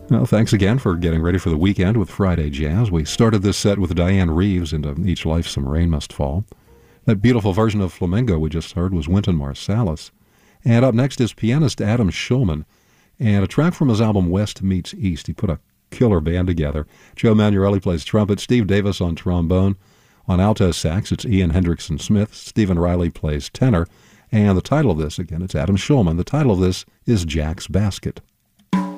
Well, thanks again for getting ready for the weekend with Friday Jazz. We started this set with Diane Reeves into Each Life Some Rain Must Fall. That beautiful version of Flamingo we just heard was Wynton Marsalis. And up next is pianist Adam Shulman, and a track from his album West Meets East. He put a killer band together. Joe Manuelli plays trumpet, Steve Davis on trombone. On alto sax, it's Ian Hendrickson Smith. Stephen Riley plays tenor. And the title of this, again, it's Adam Shulman. The title of this is Jack's Basket.